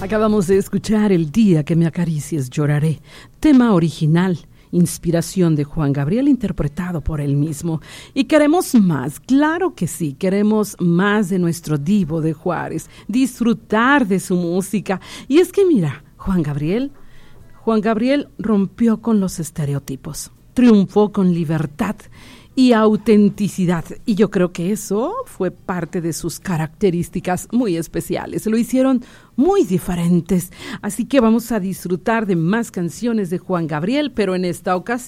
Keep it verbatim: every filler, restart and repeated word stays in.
Acabamos de escuchar El día que me acaricies lloraré, tema original, inspiración de Juan Gabriel interpretado por él mismo. Y queremos más, claro que sí, queremos más de nuestro divo de Juárez, disfrutar de su música. Y es que mira, Juan Gabriel, Juan Gabriel rompió con los estereotipos, triunfó con libertad y autenticidad, y yo creo que eso fue parte de sus características muy especiales, lo hicieron muy diferentes, así que vamos a disfrutar de más canciones de Juan Gabriel, pero en esta ocasión